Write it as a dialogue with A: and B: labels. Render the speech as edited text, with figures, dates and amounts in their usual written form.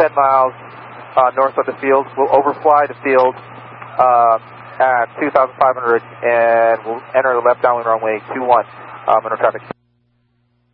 A: 10 miles north of the field. We'll overfly the field at 2,500, and we'll enter the left downwind runway 21 in our traffic.